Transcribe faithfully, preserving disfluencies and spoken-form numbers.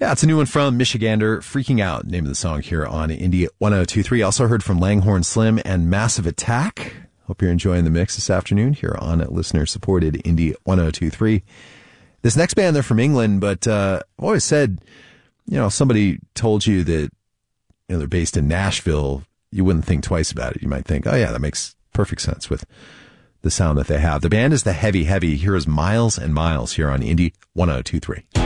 Yeah, it's a new one from Michigander, Freaking Out, name of the song here on Indie one oh two point three. Also heard from Langhorne Slim and Massive Attack. Hope you're enjoying the mix this afternoon here on listener-supported Indie one oh two point three. This next band, they're from England, but uh, I've always said, you know, if somebody told you that, you know, they're based in Nashville, you wouldn't think twice about it. You might think, oh yeah, that makes perfect sense with the sound that they have. The band is The Heavy Heavy. Here is Miles and Miles here on Indie one oh two point three.